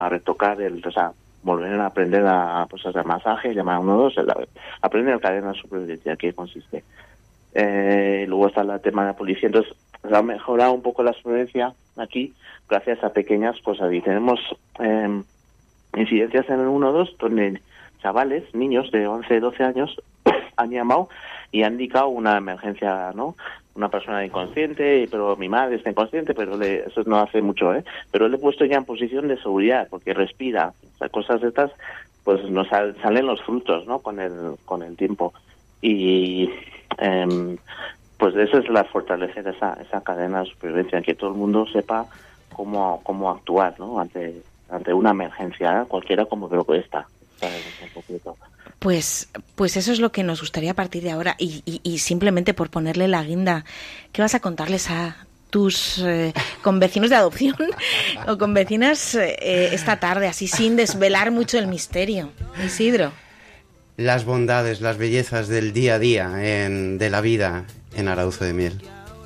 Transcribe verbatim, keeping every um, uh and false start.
a retocar, el, o sea, volver a aprender a, pues, a hacer masaje, llamar a uno dos, aprender la cadena de supervivencia, ¿qué consiste? Eh, luego está el tema de la policía, entonces se ha mejorado un poco la supervivencia aquí gracias a pequeñas cosas, y tenemos eh, incidencias en el uno dos donde chavales, niños de once, doce años han llamado y han indicado una emergencia, ¿no? Una persona inconsciente, pero mi madre está inconsciente, pero le, eso no hace mucho, ¿eh? Pero le he puesto ya en posición de seguridad, porque respira. O sea, cosas de estas, pues nos sal, salen los frutos, ¿no? Con el con el tiempo. Y eh, pues eso es la fortalecer esa esa cadena de supervivencia, que todo el mundo sepa cómo cómo actuar, ¿no? Ante ante una emergencia, ¿eh? Cualquiera como creo que esta. Pues, pues eso es lo que nos gustaría a partir de ahora, y, y, y simplemente por ponerle la guinda, ¿qué vas a contarles a tus eh, convecinos de adopción o convecinas eh, esta tarde, así sin desvelar mucho el misterio, Isidro? Las bondades, las bellezas del día a día en, de la vida en Arauzo de Miel.